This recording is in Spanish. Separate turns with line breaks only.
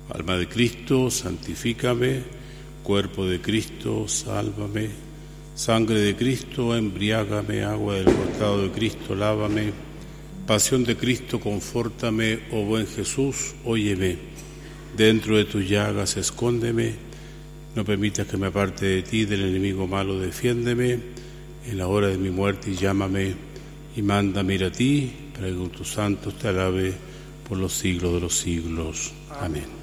Alma de Cristo, santifícame. Cuerpo de Cristo, sálvame. Sangre de Cristo, embriágame. Agua del costado de Cristo, lávame. Pasión de Cristo, confórtame. Oh buen Jesús, óyeme. Dentro de tus llagas, escóndeme. No permitas que me aparte de ti, del enemigo malo, defiéndeme. En la hora de mi muerte, llámame y mándame ir a ti, para que con tus santos te alabe por los siglos de los siglos. Amén.